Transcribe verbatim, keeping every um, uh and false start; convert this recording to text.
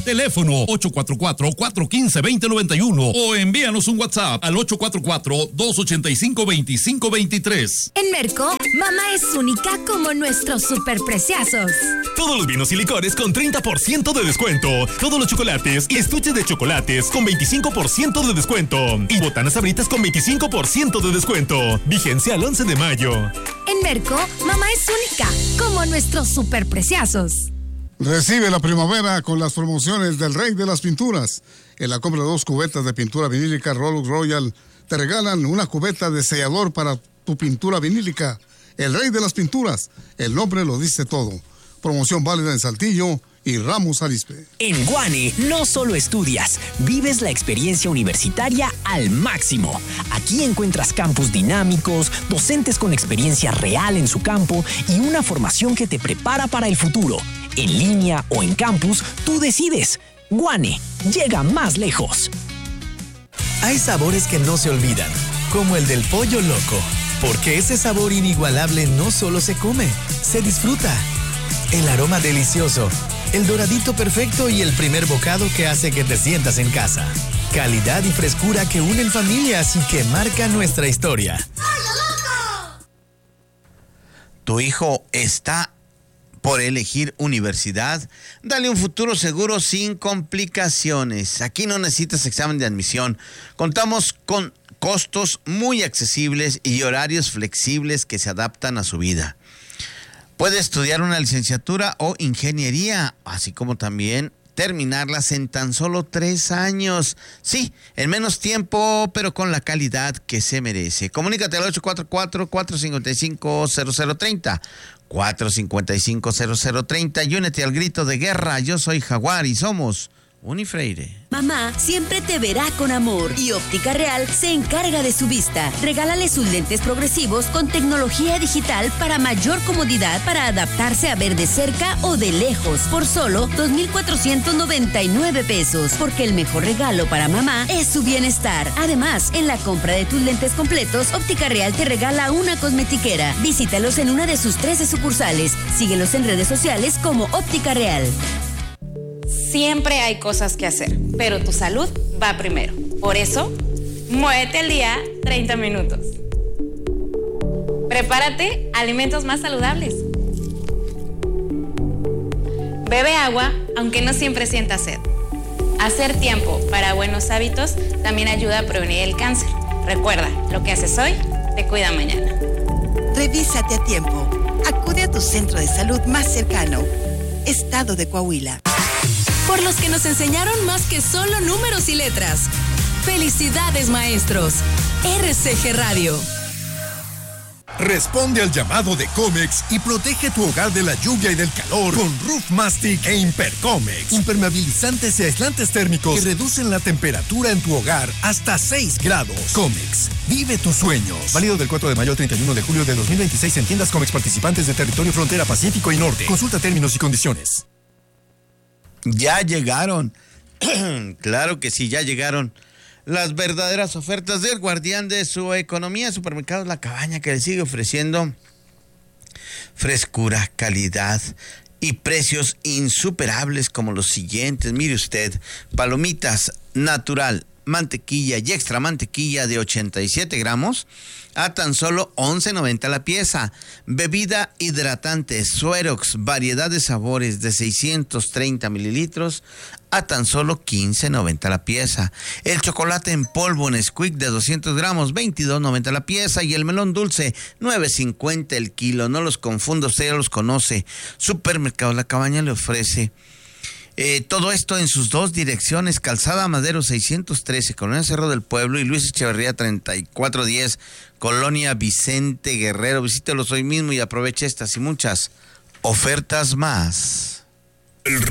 Teléfono ocho cuatro cuatro, cuatro uno cinco, dos cero nueve uno o envíanos un WhatsApp al ocho cuatro cuatro, dos ocho cinco, dos cinco dos tres. En Merco, mamá es única como nuestros superpreciosos. Todos los vinos y licores con treinta por ciento de descuento. Todos los chocolates y estuches de chocolates con veinticinco por ciento de descuento. Y botanas Sabritas con veinticinco por ciento de descuento. Vigencia al once de mayo. En Merco, mamá es única como nuestros superpreciosos. Recibe la primavera con las promociones del Rey de las Pinturas. En la compra de dos cubetas de pintura vinílica Rolex Royal, te regalan una cubeta de sellador para tu pintura vinílica. El Rey de las Pinturas, el nombre lo dice todo. Promoción válida en Saltillo y Ramos Arizpe. En Guane no solo estudias, vives la experiencia universitaria al máximo. Aquí encuentras campus dinámicos, docentes con experiencia real en su campo y una formación que te prepara para el futuro. En línea o en campus, tú decides. Guane, llega más lejos. Hay sabores que no se olvidan, como el del pollo loco, porque ese sabor inigualable no solo se come, se disfruta. El aroma delicioso, el doradito perfecto y el primer bocado que hace que te sientas en casa. Calidad y frescura que unen familias y que marcan nuestra historia. ¿Tu hijo está por elegir universidad? Dale un futuro seguro sin complicaciones. Aquí no necesitas examen de admisión. Contamos con costos muy accesibles y horarios flexibles que se adaptan a su vida. Puede estudiar una licenciatura o ingeniería, así como también terminarlas en tan solo tres años. Sí, en menos tiempo, pero con la calidad que se merece. Comunícate al ocho cuatro cuatro, cuatro cinco cinco, cero cero tres cero, cuatro cinco cinco, cero cero tres cero y únete al grito de guerra. Yo soy Jaguar y somos Unifreire. Mamá siempre te verá con amor y Óptica Real se encarga de su vista. Regálale sus lentes progresivos con tecnología digital para mayor comodidad para adaptarse a ver de cerca o de lejos por solo dos mil cuatrocientos noventa y nueve pesos, porque el mejor regalo para mamá es su bienestar. Además, en la compra de tus lentes completos, Óptica Real te regala una cosmetiquera. Visítalos en una de sus trece sucursales. Síguelos en redes sociales como Óptica Real. Siempre hay cosas que hacer, pero tu salud va primero. Por eso, muévete al día treinta minutos. Prepárate alimentos más saludables. Bebe agua, aunque no siempre sientas sed. Hacer tiempo para buenos hábitos también ayuda a prevenir el cáncer. Recuerda, lo que haces hoy te cuida mañana. Revísate a tiempo. Acude a tu centro de salud más cercano. Estado de Coahuila. Por los que nos enseñaron más que solo números y letras. ¡Felicidades, maestros! R C G Radio. Responde al llamado de Comex y protege tu hogar de la lluvia y del calor con Roof Mastic e Impercomex. Impermeabilizantes y aislantes térmicos que reducen la temperatura en tu hogar hasta seis grados. Comex, vive tus sueños. Válido del cuatro de mayo al treinta y uno de julio de dos mil veintiséis en tiendas Comex participantes de territorio frontera Pacífico y Norte. Consulta términos y condiciones. Ya llegaron. Claro que sí, ya llegaron las verdaderas ofertas del guardián de su economía, Supermercados La Cabaña, que le sigue ofreciendo frescura, calidad y precios insuperables como los siguientes. Mire usted, palomitas natural, mantequilla y extra mantequilla de ochenta y siete gramos a tan solo once noventa la pieza. Bebida hidratante Suerox, variedad de sabores de seiscientos treinta mililitros a tan solo quince noventa la pieza. El chocolate en polvo Nesquik de doscientos gramos, veintidós noventa la pieza. Y el melón dulce, nueve cincuenta el kilo. No los confunda, usted ya los conoce. Supermercados La Cabaña le ofrece Eh, todo esto en sus dos direcciones: Calzada Madero seiscientos trece, Colonia Cerro del Pueblo, y Luis Echeverría treinta y cuatro diez, Colonia Vicente Guerrero. Visítelos hoy mismo y aproveche estas y muchas ofertas más. El